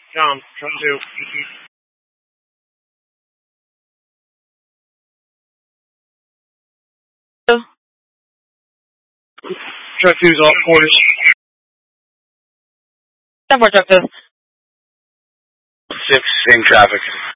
Tom, come to. Truck 2's off quarters. Truck 2. 6, same traffic.